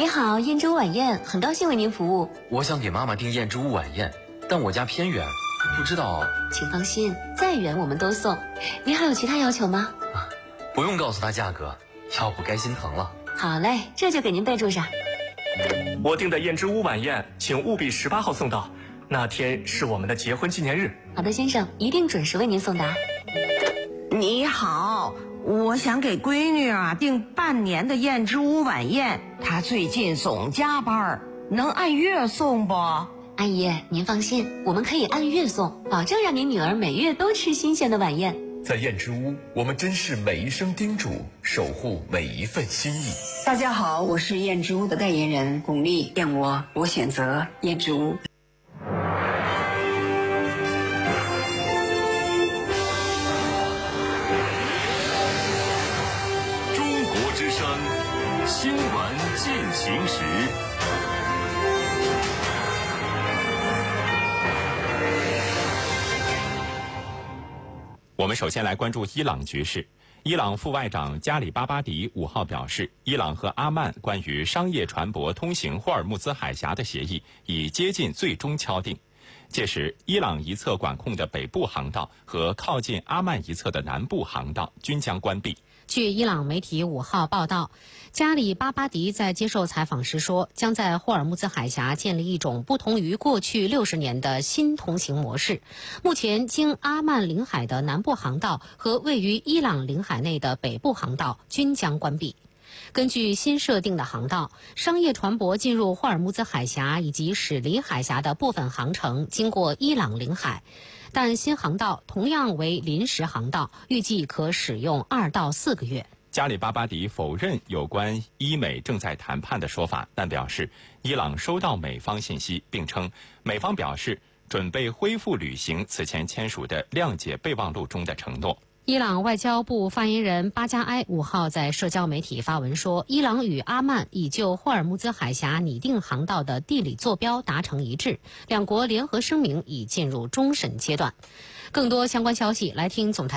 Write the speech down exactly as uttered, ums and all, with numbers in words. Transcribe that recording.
你好，燕之屋晚宴，很高兴为您服务。 我想给妈妈订燕之屋晚宴，但我家偏远，不知道。 请放心，再远我们都送。您还有其他要求吗？ 啊，不用告诉她价格，要不该心疼了。 好嘞，这就给您备注上。 我订的燕之屋晚宴，请务必十八号送到，那天是我们的结婚纪念日。 好的，先生，一定准时为您送达。 你好，我想给闺女啊订半年的燕之屋晚宴，她最近总加班，能按月送不？ 阿姨，您放心，我们可以按月送，保证让您女儿每月都吃新鲜的晚宴。 在燕之屋，我们珍视每一声叮嘱，守护每一份心意。 大家好，我是燕之屋的代言人巩俐，燕窝，我选择燕之屋。 中国之声新闻进行时。 我们首先来关注伊朗局势。伊朗副外长加里巴巴迪五号表示，伊朗和阿曼关于商业船舶通行霍尔木兹海峡的协议已接近最终敲定。届时，伊朗一侧管控的北部航道和靠近阿曼一侧的南部航道均将关闭。 据伊朗媒体五号报道，加里巴巴迪在接受采访时说，将在霍尔木兹海峡建立一种不同于过去六十年的新通行模式。目前，经阿曼领海的南部航道和位于伊朗领海内的北部航道均将关闭。根据新设定的航道，商业船舶进入霍尔木兹海峡以及驶离海峡的部分航程经过伊朗领海，但新航道同样为临时航道，预计可使用二到四个月。 加里巴巴迪否认有关伊美正在谈判的说法，但表示伊朗收到美方信息，并称美方表示准备恢复履行此前签署的谅解备忘录中的承诺。 伊朗外交部发言人巴加埃五号在社交媒体发文说，伊朗与阿曼已就霍尔木兹海峡拟定航道的地理坐标达成一致，两国联合声明已进入终审阶段。更多相关消息，来听总台